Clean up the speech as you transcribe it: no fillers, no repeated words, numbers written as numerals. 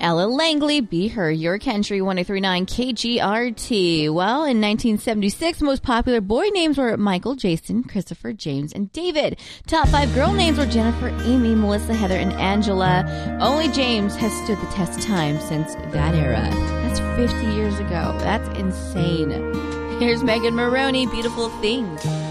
Ella Langley, Be Her, Your Country, 103.9 KGRT. Well, in 1976, most popular boy names were Michael, Jason, Christopher, James, and David. Top 5 girl names were Jennifer, Amy, Melissa, Heather, and Angela. Only James has stood the test of time since that era. That's 50 years ago. That's insane. Here's Megan Maroney, Beautiful Things.